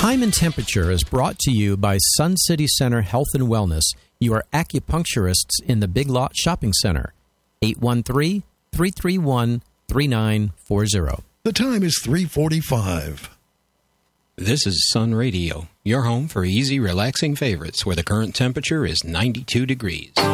Time and Temperature is brought to you by Sun City Center Health and Wellness, your acupuncturists in the Big Lot Shopping Center. 813-331-3940. The time is 3:45. This is Sun Radio, your home for easy, relaxing favorites where the current temperature is 92 degrees.